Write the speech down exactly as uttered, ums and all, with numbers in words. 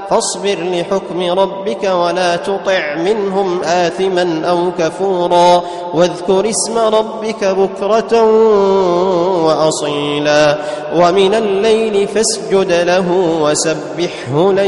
فاصبر لحكم ربك ولا تطع منهم آثما أو كفورا واذكر اسم ربك بكرة وأصيلا ومن الليل فاسجد له وسبحه ليلا